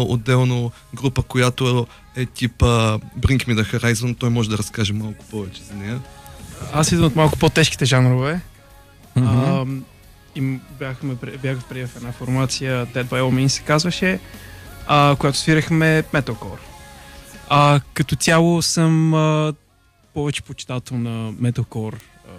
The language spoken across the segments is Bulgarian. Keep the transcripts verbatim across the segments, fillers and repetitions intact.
отделно група, която е типа Bring Me The Horizon, той може да разкаже малко повече за нея. Аз идвам от малко по-тежките жанрове. Mm-hmm. А, и бяхме, бях преди в една формация, Dead by All Means се казваше, а, която свирахме metalcore. А, като цяло съм а, повече почитател на metalcore а,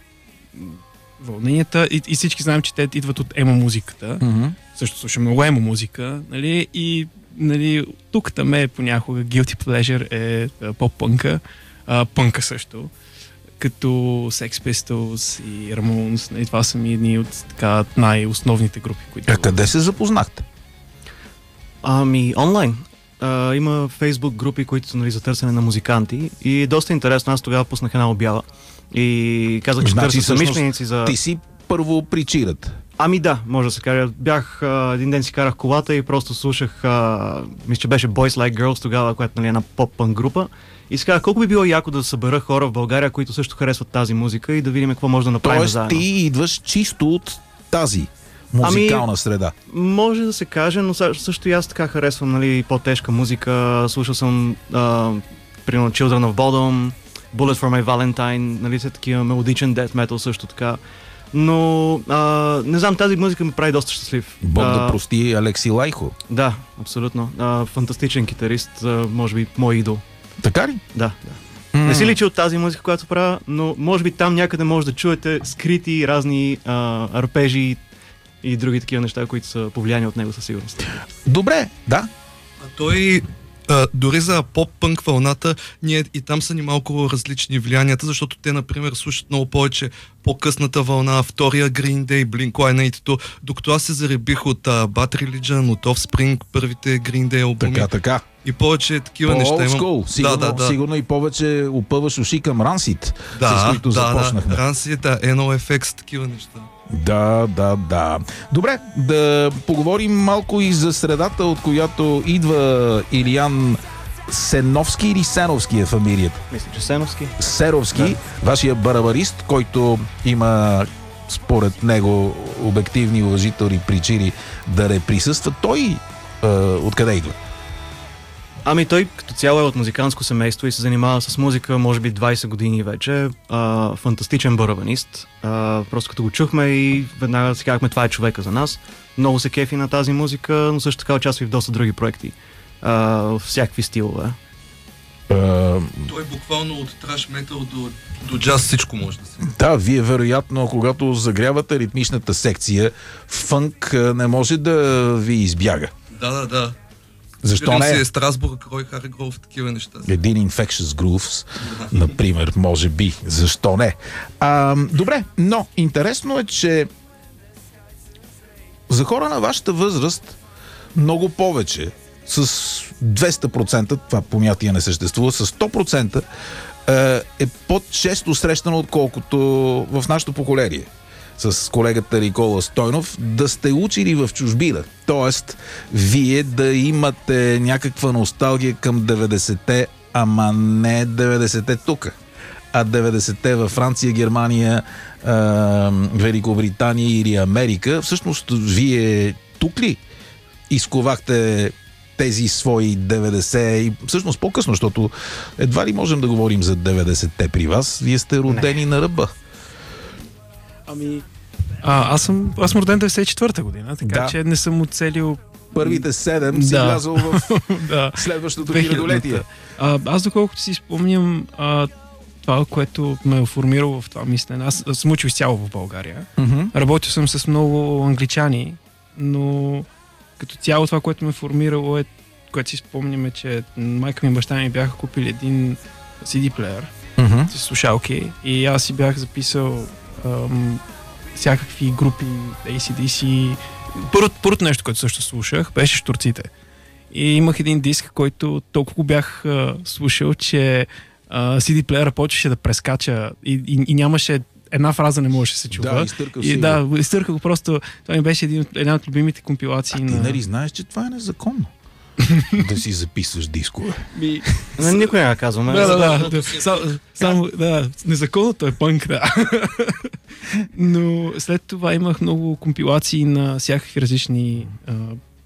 вълненията и, и всички знаем, че те идват от емо музиката. Mm-hmm. Също слушам много емо музика, нали, и нали, тук там е понякога guilty pleasure е а, поп-пънка, а, пънка също, като Sex Pistols и Ramones, нали, това са ми едни от така най-основните групи, които... А къде се запознахте? Ами, онлайн. А, има фейсбук групи, които са, нали, за търсене на музиканти и е доста интересно. Аз тогава пуснах една обява и казах, че Значи, търся всъщност, съмишленици за... Ти си първо причират. Ами да, може да се каже. Бях, а, един ден си карах колата и просто слушах, а, мисля, че беше Boys Like Girls тогава, която, нали, е една поп-пънк група. И си казах, колко би било яко да събера хора в България, които също харесват тази музика и да видим какво може да направим Тоест, заедно. ти идваш чисто от тази музикална ами, среда. Може да се каже, но също и аз така харесвам, нали, по-тежка музика. Слушал съм а, примерно Children of Bodom, Bullet for My Valentine, нали, са такива мелодичен death metal също така. Но а, не знам, тази музика ме прави доста щастлив. Бог а, да прости Алекси Лайхо. Да, абсолютно. А, фантастичен китарист, а, може би мой идол. Така ли? Да, да. Mm. Не си личи от тази музика, която правя, но може би там някъде може да чуете скрити разни а, арпежи и други такива неща, които са повлияни от него със сигурност. Добре, да. А той, а, дори за поп-пънк вълната, ние и там са ни малко различни влиянията, защото те, например, слушат много повече по-късната вълна, втория Green Day, Blink one eighty-two, докато аз се заребих от uh, Bad Religion, от Offspring, първите Green Day албуми. Така, така. И повече такива неща имам. School. Сигурно, да, да, да. сигурно и повече опъваш уши към Rancid, да, с които да, започнахме. Да, Rancid, да, ен о еф екс, такива неща. Да, да, да. Добре, да поговорим малко и за средата, от която идва Илиян Сеновски или Сеновски е фамилията? Мисля, че Сеновски. Серовски, да. Вашия барабарист, който има според него обективни уважителни причини да не присъства. Той е, откъде идва? Ами той като цяло е от музикантско семейство и се занимава с музика може би двайсет години вече. А, фантастичен барабанист. А, просто като го чухме и веднага си казахме, това е човека за нас. Много се кефи на тази музика, но също така участва и в доста други проекти. А, в всякакви стилове. Uh, Той буквално от траш метал до, до джаз всичко може да се. Да, вие вероятно, когато загрявате ритмичната секция, фънк не може да ви избяга. Да, да, да. Защо Видим не? си е Страсбург, Рой Харгров, такива неща. Един Infectious Grooves, например, може би. Защо не? А, добре, но интересно е, че за хора на вашата възраст много повече, с двеста процента, това понятие не съществува, с сто процента е по-често срещано, отколкото в нашето поколение. С колегата Никола Стойнов, да сте учили в чужбина. Тоест, вие да имате някаква носталгия към деветдесетте, ама не деветдесетте тук, а деветдесетте във Франция, Германия, е, Великобритания или Америка. Всъщност, вие тук ли изковахте тези свои деветдесет и всъщност по-късно, защото едва ли можем да говорим за деветдесетте при вас. Вие сте родени не. на ръба. Ами, а, аз съм, аз съм роден деветдесет и четвърта година, така да. че не съм оцелил... Първите седем си да. влязъл в да. следващото хилядолетие. А, аз доколкото си спомням, а, това, което ме е формирало в това мислене, аз, аз съм учил изцяло в България. Mm-hmm. Работил съм с много англичани, но като цяло това, което ме е формирало е, което си спомняме, че майка ми и баща ми бяха купили един си ди плеер Mm-hmm. с слушалки и аз си бях записал ам, всякакви групи, ей си ди си. Първото, първото нещо, което също слушах, беше Щурците. И имах един диск, който толкова го бях а, слушал, че а, си ди плеера почваше да прескача и, и, и нямаше една фраза не можеше да се чува. Да, изтъркал и, да, изтъркал го просто. Това ми беше един, една от любимите компилации. А ти на... нали знаеш, че това е незаконно? Да си записваш дискове. Ми... Не, никой не казваме. Да, да, да. да. Само, само, да, незаконното е пънк, да. Но след това имах много компилации на всякакви различни а,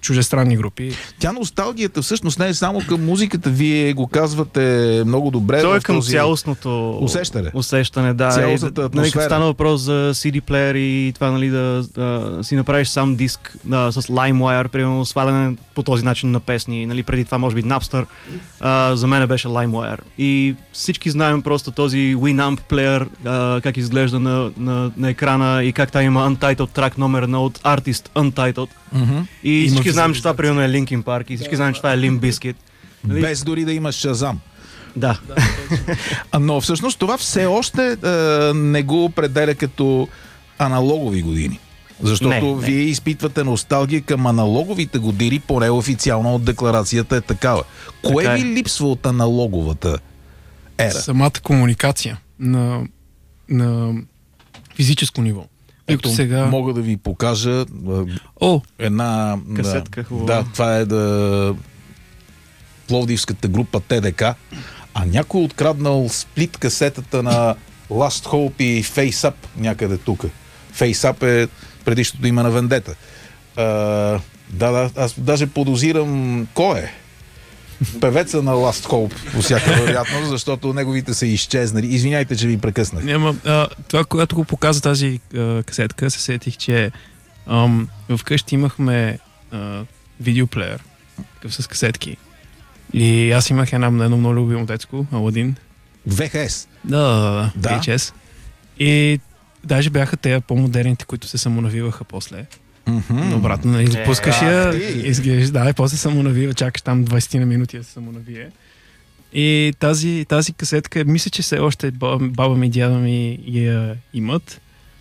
чужестранни групи. Тя носталгията всъщност не е само към музиката, вие го казвате много добре. То е в към този цялостното усещане. усещане, да. Цялостната И, нали, атмосфера. като стана въпрос за си ди плеер и това, нали, да, да си направиш сам диск да, с LimeWire, примерно сваляне по този начин на песни, нали, преди това може би Napster, а, за мен беше LimeWire. И всички знаем просто този Winamp плеер, а, как изглежда на, на, на екрана и как там има Untitled трак номер едно от Artist Untitled. Mm-hmm. И Има всички знаем, че това визуализация. примерно е Linkin Park и всички знаем, че това е Limp Bizkit. Нали? Без дори да имаш Шазам. Да. А, но всъщност това все още е, не го определя като аналогови години. Защото Не, не. вие изпитвате носталгия към аналоговите години, поне официално от декларацията е такава. Кое Така е. ви липсва от аналоговата ера? Самата комуникация на, на физическо ниво. Ето, сега... мога да ви покажа а, О, една... Касетка, да, хубава. да, това е да пловдивската група Те Де Ка, а някой откраднал сплит касетата на Last Hope и Face Up някъде тук. Face Up е предишното име на Вендета. А, да, да, аз даже подозирам кой е. Певеца на Last Hope, по всяка вероятност, защото неговите са изчезнали. Извиняйте, че ви прекъснах. няма, а, това, когато го показа тази а, касетка, се сетих, че ам, вкъщи имахме а, видеоплеер такъв с касетки. И аз имах една, едно много любимо детско, Аладин. В Х С. Да, да, да, Да. Ейч Ес. И даже бяха те по-модерните, които се самонавиваха после. Мгм. Обратно, нали, запускаш Ах я, ти. изглеждаш, да, и после се самонавива, чакаш там двайсет на минути да се самонавие. И тази, тази касетка, мисля, че все още баба, баба ми и дядо ми я имат,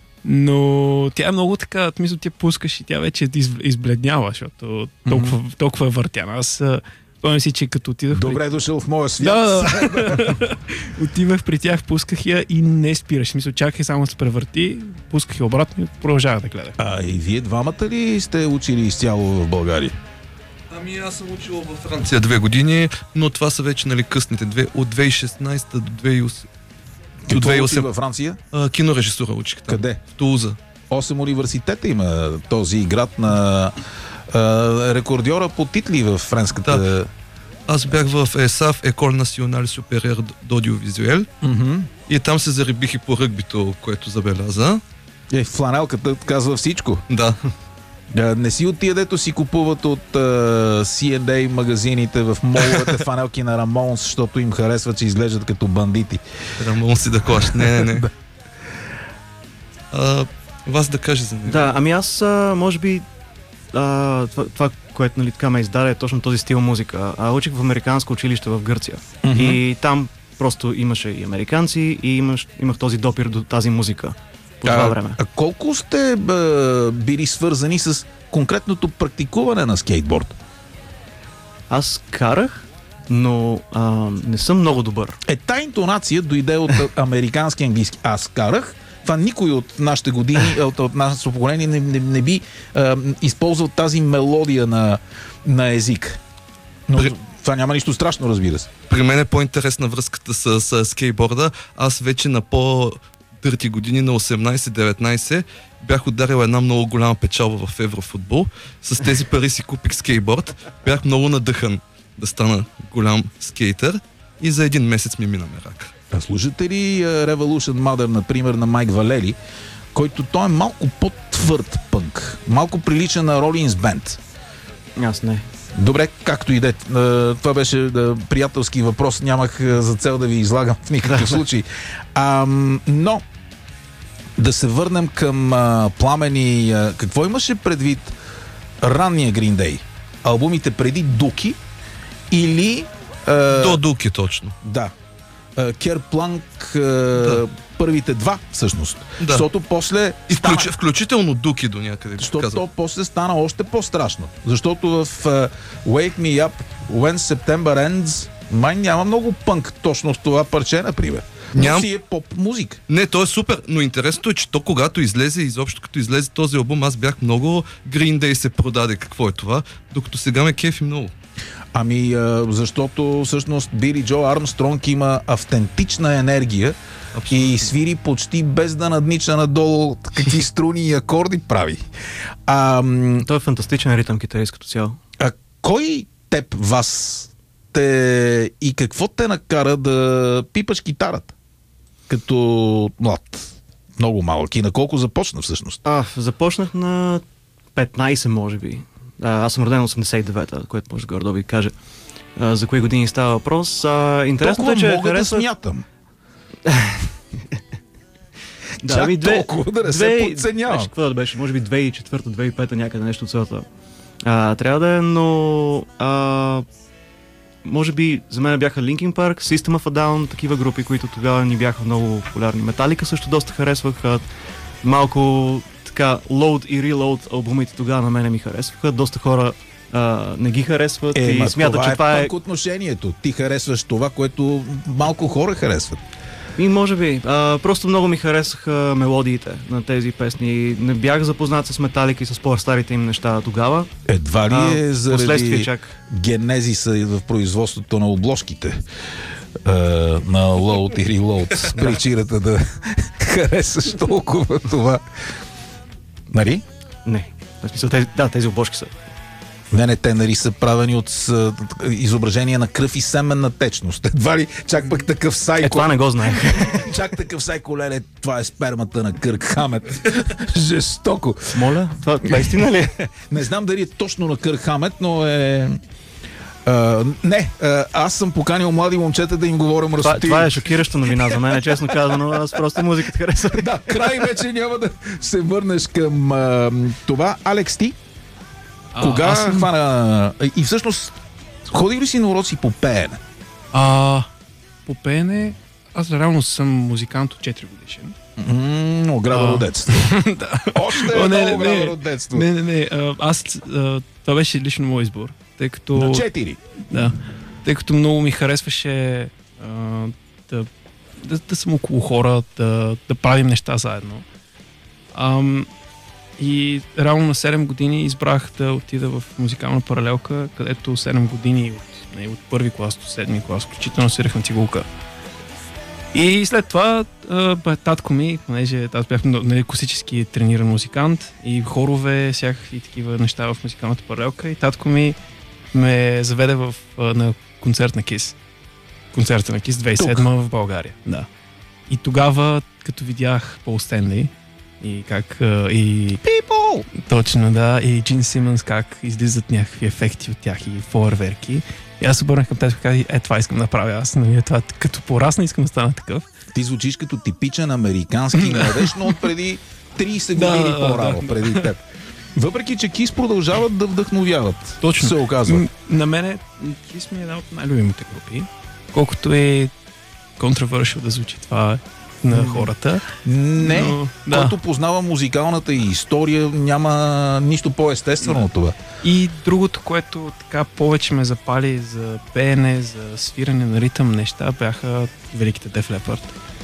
но тя е много така, мисля, ти я пускаш и тя вече из, избледнява, защото толкова, толкова е въртяна. Аз а, спомням си, че като отидах... при- Добре дошъл в моя свят. Да, да. Отивах при тях, пусках я и не спираш. В смисъл, чаках само да се превърти, пусках я обратно и продължавах да гледах. А и вие двамата ли сте учили изцяло в България? Ами аз съм учил във Франция две години, но това са вече, нали, късните две, от две хиляди и шестнадесета до две хиляди и осемнадесета. До Какво две хиляди и учи осемнадесета. във Франция? А, кинорежисура учих там. Къде? В Тулуза. Осем университета има този град на а, рекордьора по титли в френската... Да. Аз бях в ЕСАФ, École Nationale Supérieure d'Audiovisuel, Мгм. и там се зарибих и по ръгбито, което забеляза. Е, фланелката казва всичко. Да. А, не си от тия, дето си купуват от а, Си енд Ей магазините в моловете фанелки на Рамонс, защото им харесва, че изглеждат като бандити. Рамон си да кош. Не, не, не. а, вас да каже за него. Да, ами аз, а, може би, а, това, това, което, нали, така ме издаде, е точно този стил музика. А, учих в американско училище в Гърция. Мгм. И там просто имаше и американци, и имаш, имах този допир до тази музика по това а, време. А колко сте бе, били свързани с конкретното практикуване на скейтборд? Аз карах, но а, не съм много добър. Е, та интонация дойде от американски английски. Аз карах. Това никой от нашите години, от, от нашето поколение не, не, не би а, използвал тази мелодия на, на език. Но При- това няма нищо страшно, разбира се. При мен е по-интересна връзката с, с скейтборда. Аз вече на по-дърти години, на осемнадесет-деветнадесет, бях ударил една много голяма печалба в еврофутбол. С тези пари си купих скейтборд. Бях много надъхан да стана голям скейтър и за един месец ми мина мерак. А слушате ли а, Revolution Mother, например, на Майк Валери, който той е малко по-твърд пънк, малко прилича на Rollins Band. Аз не. Добре, както и да е. А, Това беше а, приятелски въпрос, нямах а, за цел да ви излагам в никакъв случай. А, но да се върнем към а, Пламени. А, какво имаше предвид ранния Green Day? Албумите преди Дуки или... а, До Дуки точно. Да. Керпланк, да. Първите два, всъщност. Да. Защото после... И стана- включ, включително Дуки до някъде. бих Защото казал. то после стана още по-страшно. Защото в uh, Wake Me Up, When September Ends, май няма много пънк точно в това парче, например. Но Ням- си е поп-музика. Не, то е супер, но интересното е, че то когато излезе, изобщо като излезе този албум, аз бях много Green Day се продаде, какво е това, докато сега ме кефи много. Ами, а, защото всъщност Били Джо Армстронг има автентична енергия. Абсолютно. И свири почти без да наднича надолу какви струни и акорди прави. А, Той е фантастичен ритъм китарист като цяло. А кой теб, вас, те и какво те накара да пипаш китарата? Като млад, много малък. И на колко започна всъщност? А, започнах на петнайсет, може би. А, аз съм роден осемдесет и девета, което може горе да ви каже. А, за кои години става въпрос. А, интересното е, че мога харесват... да смятам. Да, Чак ами две, толкова да не две, се подценявам. Беше, какво да беше? Може би две хиляди и четвърта, две хиляди и пета, някъде нещо от сорта. А, трябва да е, но а, може би за мен бяха Linkin Park, System of a Down, такива групи, които тогава ни бяха много популярни. Металика също доста харесвах. А, малко така Load и Reload албумите тогава на мене ми харесваха. Доста хора а, не ги харесват Е, и смятат, това че е това е... пък отношението. Ти харесваш това, което малко хора харесват. И може би. А, просто много ми харесаха мелодиите на тези песни. Не бях запознат с Металика и с по-старите им неща тогава. Едва ли е а, заради чак. генезиса в производството на обложките а, на Load и Reload. Причината да харесаш толкова това. Нали? Не. В смисъл, тези, да, тези обложки са. Не, не, те нали са правени от с, изображение на кръв и семенна течност. Едва ли чак пък такъв сайко... Е, това не го знаех. Чак такъв сайко, леле, това е спермата на Кърк Хамет. Жестоко. Моля? Това, това истина ли? Не знам дали е точно на Кърк Хамет, но е... Uh, не, uh, аз съм поканил млади момчета да им говоря мръсоти. Това, това е шокираща новина за мен, честно казано. Аз просто музиката харесвам. Да, край вече няма да се върнеш към uh, това. Алекс, ти? А, Кога съм... хвана... И всъщност, ходил ли си на уроци по пеене? А, по пеене, аз реално съм музикант от четири годишен. Много грабаро детство. Да. Още О, е не, много не, не. грабаро детство. Не, не, не. а, Аз, а, това беше лично мой избор. Тъй като... На четири? Да. Тъй като много ми харесваше а, да, да, да съм около хора, да, да правим неща заедно. Ам, и реално на седем години избрах да отида в музикална паралелка, където седем години от, не, от първи клас до седми клас, включително свирах на цигулка. И след това а, бе, татко ми, понеже аз бях нали, класически трениран музикант и хорове, всякакви такива неща в музикалната паралелка, и татко ми ме заведе в, а, на концерт на Кис. Концерта на Кис две хиляди и седма в България. Да. И тогава, като видях Пол Стенли и как а, и... People! Точно, да. И Джин Симънс как излизат някакви ефекти от тях и фойерверки. И аз обърнах към тези и казах, е, това искам да правя. Аз, нали, това, като порасна, искам да стана такъв. Ти звучиш като типичен американски младеж, но от преди трийсет години да, по-рано, да. преди теб. Въпреки, че Кис продължават да вдъхновяват. Точно. Се оказва. М- На мене Кис ми е една от най-любимите групи. Колкото е controversial да звучи това на хората. Не, но, да. който познава музикалната и история, няма нищо по-естествено от това. И другото, което така повече ме запали за пеене, за свиране на ритъм неща, бяха великите Def Leppard.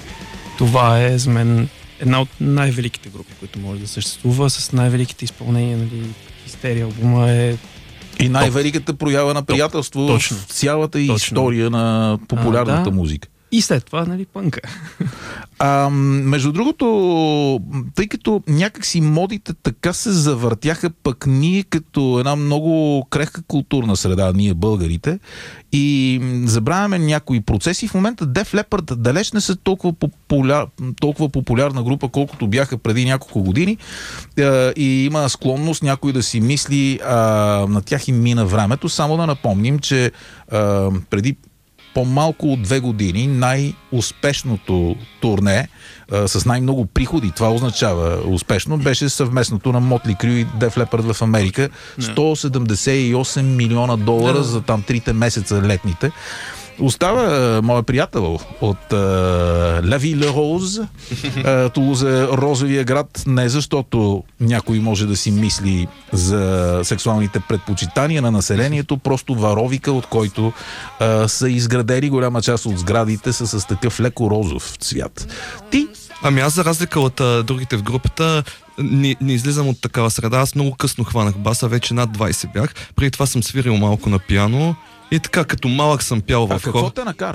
Това е за мен една от най-великите групи, които може да съществува, с най-великите изпълнения, нали, Хистерия албума е... И най-великата проява на приятелство Точно. в цялата Точно. история на популярната а, да. музика. И след това, нали, пънка. А, между другото, тъй като някакси модите така се завъртяха, пък ние като една много крехка културна среда, ние българите, и забравяме някои процеси. В момента Def Leppard далеч не са толкова, популяр, толкова популярна група, колкото бяха преди няколко години, е, и има склонност някой да си мисли, а, на тях им мина времето. Само да напомним, че а, преди по-малко от две години най-успешното турне а, с най-много приходи, това означава успешно, беше съвместното на Motley Crue и Def Leppard в Америка. сто седемдесет и осем милиона долара yeah. за там трите месеца летните. Остава моят приятел от La Ville Rose, Тулуза, розовия град, не защото някой може да си мисли за сексуалните предпочитания на населението, просто варовика, от който а, са изградели голяма част от сградите са с такъв леко розов цвят. Ти? Ами аз, за разлика от а, другите в групата, не, не излизам от такава среда. Аз много късно хванах баса, вече над двайсет бях. Преди това съм свирил малко на пиано и така, като малък съм пял А в какво хор. те накара?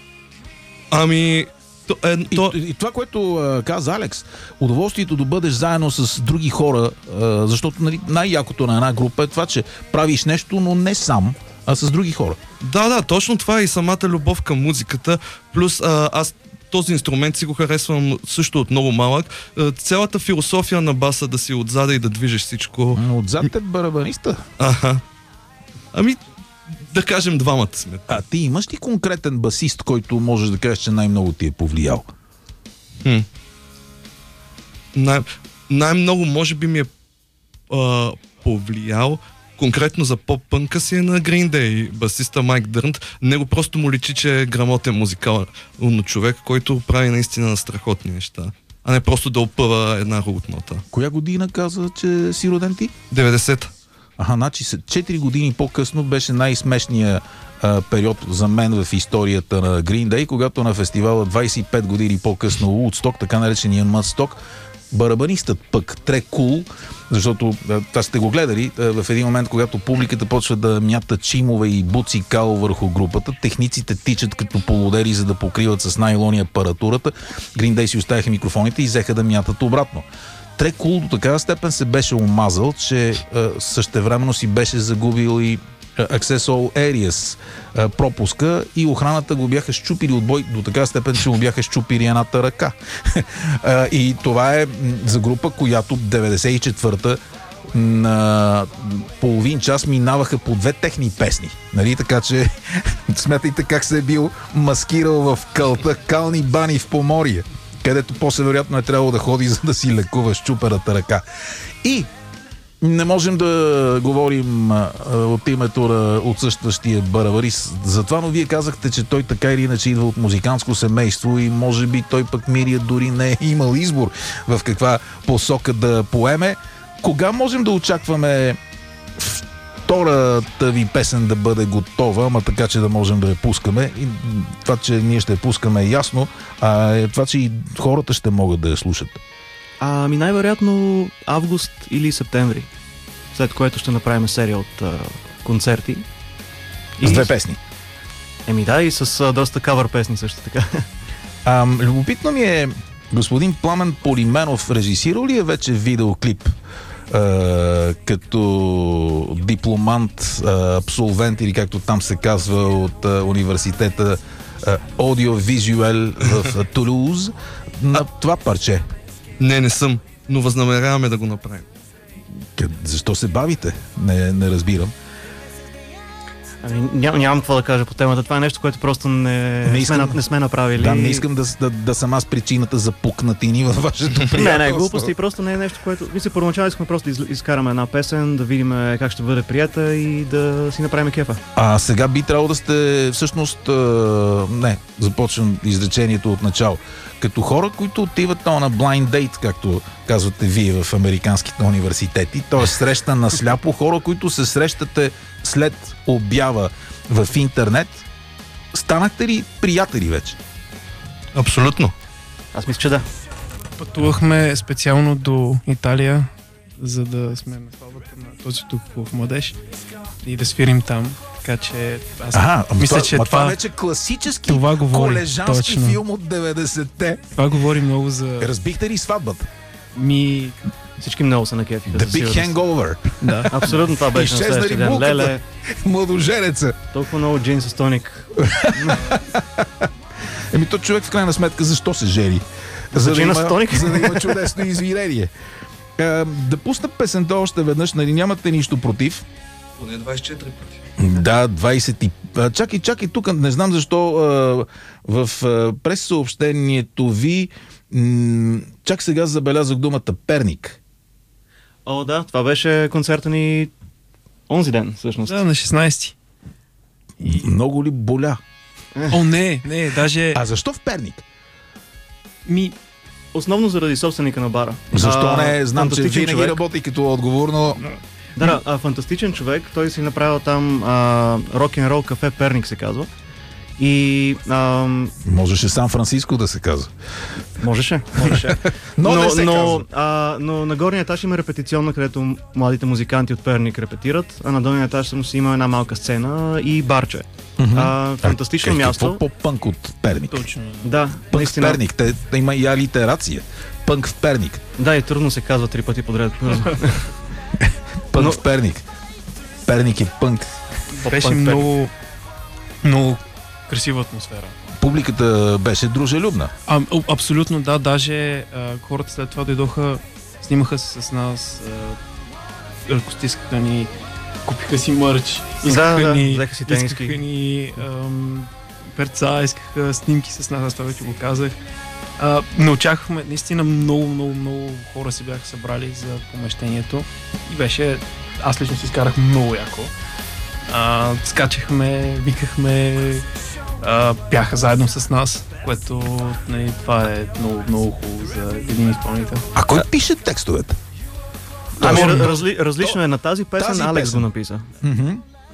Ами... То, е, И, то... и това, което а, каза Алекс, удоволствието да бъдеш заедно с други хора, а, защото нали, най-якото на една група е това, че правиш нещо, но не сам, а с други хора. Да, да, точно това е и самата любов към музиката. Плюс а, аз този инструмент си го харесвам също от много малък. А, цялата философия на баса да си отзада и да движиш всичко. Но отзад е барабаниста. Аха. Ами, да кажем двамата сме. А ти имаш ли конкретен басист, който можеш да кажеш, че най-много ти е повлиял? Хм. Най- най-много може би ми е а, повлиял конкретно за поп-пънка си е на Green Day, басиста Майк Дърнт. Него просто му личи, че е грамотен музикален човек, който прави наистина страхотни неща, а не просто да опъва една рутнота. Коя година каза, че си роден ти? деветдесета. Аха, значи четири години по-късно беше най-смешният а, период за мен в историята на Green Day, когато на фестивала двайсет и пет години по-късно Woodstock, така наречения Mudstock, барабанистът пък Трек Кул, защото а, това сте го гледали, а, в един момент, когато публиката почва да мята чимове и буци као върху групата, техниците тичат като полудери, за да покриват с найлони апаратурата. Green Day си оставяха микрофоните и взеха да мятат обратно. Трек Кул до такава степен се беше омазал, че а, същевременно си беше загубил и Access All Areas а, пропуска и охраната го бяха щупили от бой до такава степен, че му бяха щупили едната ръка. а, и това е за група, която деветдесет и четвърта на половин час минаваха по две техни песни. Нали? Така че смятайте как се е бил маскирал в кълта Кални бани в Поморие, където после вероятно е трябвало да ходи, за да си лекува щупената ръка. И не можем да говорим а, от името на отсъстващия барабарист за това, но вие казахте, че той така или иначе идва от музикантско семейство и може би той пък Мирия дори не е имал избор в каква посока да поеме. Кога можем да очакваме втората ви песен да бъде готова, ама така, че да можем да я пускаме? И това, че ние ще я пускаме е ясно, а е това, че и хората ще могат да я слушат. Ами най-вероятно август или септември, след което ще направим серия от а, концерти. С две песни. Еми да, и с а, доста кавър песни също така. А, любопитно ми е, господин Пламен Полименов режисирал ли е вече видеоклип а, като дипломант, а, абсолвент или както там се казва от а, университета Аудиовизуел в Тулуз на а... това парче? Не, не съм, но възнамеряваме да го направим. Защо се бавите? Не, не разбирам. Ами, ням, нямам какво да кажа по темата. Това е нещо, което просто не, не, искам, сме, не сме направили. Да, не искам да, да, да съм аз причината за пукнатини във вашето приятелство. Не, не, глупости. Просто не е нещо, което... Мисля, първоначално искаме просто да изкараме една песен, да видим как ще бъде прията и да си направим кефа. А сега би трябвало да сте всъщност... А, не, започвам изречението от начало. Като хора, които отиват на blind date, както казвате вие в американските университети, т.е. среща на сляпо, хора, които се срещате след обява в интернет, станахте ли приятели вече? Абсолютно. Аз мисля, че да. Пътувахме специално до Италия, за да сме на сватбата на този тук в Младеж и да свирим там. Така че аз Ага, мисля, това, че това, това, това вече класически това говори, колежански точно. филм от деветдесетте. Това говори много за... Разбихте ли сватбата? Ми... Всички много се накефиха. The Big Hangover. Да. Абсолютно това беше на следващия ден. Леле, младоженеца. толкова много джин с тоник. Еми то човек в крайна сметка защо се жери? За да, джина има, с тоник? за да има чудесно извинение. А, да пусна песента още веднъж, нали нямате нищо против? Поне двайсет и четири пъти. Да, двайсет и... А, чакай, чакай, тук не знам защо а, в а, прессъобщението ви м- чак сега забелязах думата Перник. О, да, това беше концерта ни онзи ден, всъщност. Да, на шестнайсети. И... Много ли боля? О, не, не, даже... А защо в Перник? Ми... Основно заради собственика на бара. Защо а, не? Знам, че винаги човек. работи като отговор, но... Да, да, а, фантастичен човек. Той си направил там а, рок-н-рол кафе Перник се казва. И... Ам... Можеше Сан-Франциско да се казва. Можеше, можеше. Но, но, не се но, казва. а, но на горния етаж има репетиционна, където младите музиканти от Перник репетират, а на долния етаж само си има една малка сцена и барче. А, фантастично Е, място. Какво по-пънк от Перник? Точно. Да, Пънк в наистина. Перник. Те, те има и алитерация. Пънк в Перник. Да, и трудно се казва три пъти подред. Пънк Но- в Перник. Перник е пънк. Беше Пънк много, много красива атмосфера. Публиката беше дружелюбна. А, а- абсолютно да, даже а, хората след това дойдоха, снимаха се с нас, а, ръкостискаха ни, купиха си мърч, искаха Да, да, ни, взеха си тениски. искаха ни ам, перца, искаха снимки с нас, аз това вече го казах. А, не очаквахме, наистина много, много, много хора се бяха събрали за помещението и беше, аз лично си изкарах много яко. А, скачахме, викахме, а, бяха заедно с нас, което нали, това е много, много хубаво за един изпълнител. А кой пише текстовете? Ами, Точно. разли, различно е на тази песен, Тази Алекс песен. го написа. Мгм.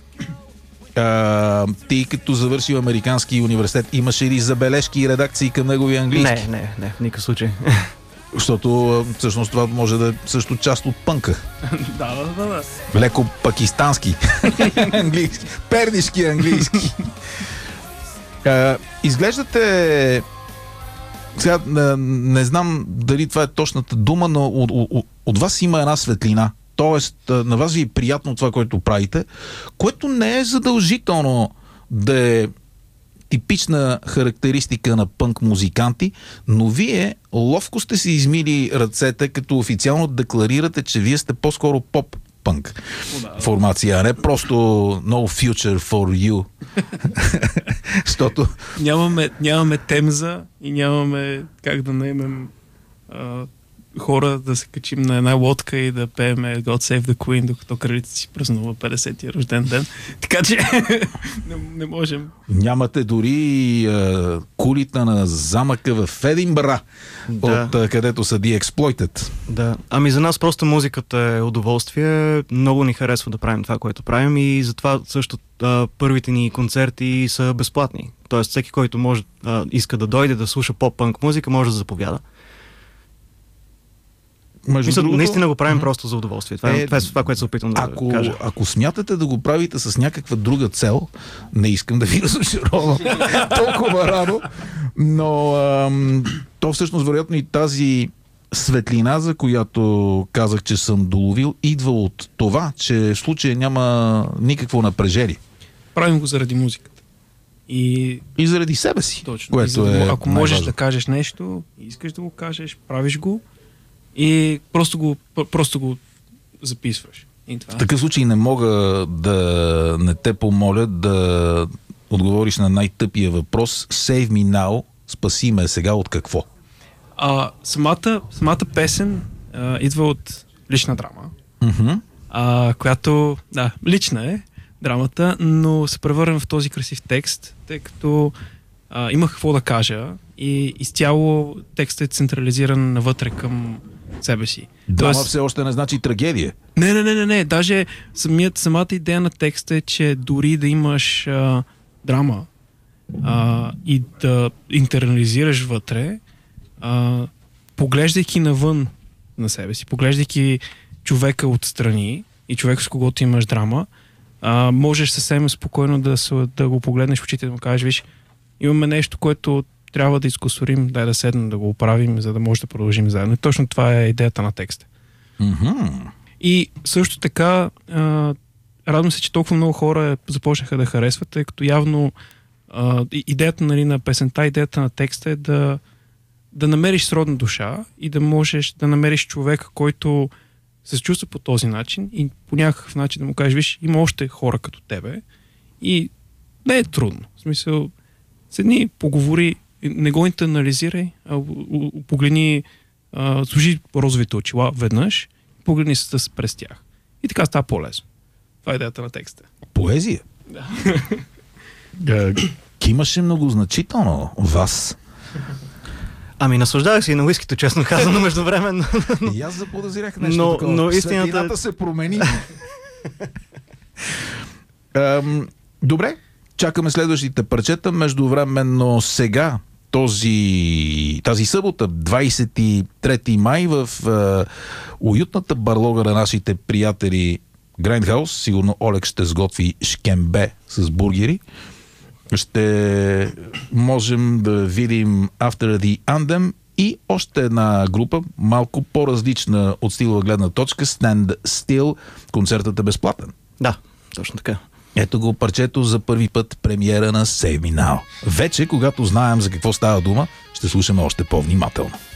А, ти като завършил американски университет, имаше ли забележки и редакции към неговия английски? Не, не, не, в никакъв случай. Защото а, всъщност това може да е също част от пънка. Да, да, да, да. Леко пакистански английски. Пернишки английски. А, изглеждате... Сега не, не знам дали това е точната дума, но от, от, от вас има една светлина. Тоест, на вас ви е приятно това, което правите, което не е задължително да е типична характеристика на пънк музиканти, но вие ловко сте си измили ръцете, като официално декларирате, че вие сте по-скоро поп-пънк формация, а не просто no future for you. Защото Нямаме, нямаме темза и нямаме как да наемем а, хора да се качим на една лодка и да пееме God Save the Queen, докато кралицата си празнува петдесетия рожден ден. Така че не, не можем. нямате дори а, кулита на замъка в Единбра, Да. от а, където са The Exploited. Да. Ами за нас просто музиката е удоволствие. Много ни харесва да правим това, което правим и затова също а, първите ни концерти са безплатни. Тоест всеки, който може, а, иска да дойде да слуша поп-пънк музика, може да заповяда. Между Мисля, другото, наистина го правим мгм. просто за удоволствие. Това е, Е, това е това, което се опитвам да Ако, кажа. ако смятате да го правите с някаква друга цел, не искам да ви разочаровам толкова рано, но ам, то всъщност вероятно и тази светлина, за която казах, че съм доловил, идва от това, че в случая няма никакво напрежение. Правим го заради музиката. И И заради себе си, точно. И което за да, е го- ако можеш най-важно. да кажеш нещо, искаш да го кажеш, правиш го и просто го, просто го записваш. И това. В такъв случай не мога да не те помоля да отговориш на най-тъпия въпрос. Save me now, спаси ме сега от какво? А, самата, самата песен а, идва от лична драма, Мгм. а, която, да, лична е драмата, но се превърна в този красив текст, тъй като а, имах какво да кажа и изцяло текстът е централизиран навътре към себе си. Драма Тоест- все още не значи трагедия. Не, не, не, не, не. Даже самият, самата идея на текста е, че дори да имаш а, драма а, и да интернализираш вътре, а, поглеждайки навън на себе си, поглеждайки човека отстрани и човек с когото имаш драма, а, можеш съвсем спокойно да, се, да го погледнеш в очите и да му кажеш, виж, имаме нещо, което трябва да изкусорим, дай да седнем да го оправим, за да може да продължим заедно. И точно това е идеята на текста. Мгм. И също така, а, радвам се, че толкова много хора започнаха да харесват, тъй като явно а, и- идеята нали, на песента, идеята на текста е да, да намериш сродна душа и да можеш да намериш човек, който се чувства по този начин и по някакъв начин да му кажеш, виж, има още хора като тебе и не е трудно. В смисъл, седни, поговори, не го интернализирай, а у- у- погледни, а, служи розовите очила веднъж, погледни се през тях. И така става по-лесно. Това е идеята на текста. Поезия. Да. Кимаше многозначително вас. Ами наслаждавах се и на уискито, честно казано, междувременно. И аз заподозрях нещо Но- такова. но истината- Светлината се промени. Ам, добре. чакаме следващите парчета. Междувременно сега, този, тази събота, двадесет и трети май, в е, уютната барлога на нашите приятели Grindhouse, сигурно Олег ще сготви шкембе с бургери, ще можем да видим After the Anthem и още една група, малко по-различна от стилова гледна точка, Stand Still. Концертът е безплатен. Да, точно така. Ето го парчето за първи път, премиера на Save Me Now. Вече, когато знаем за какво става дума, ще слушаме още по-внимателно.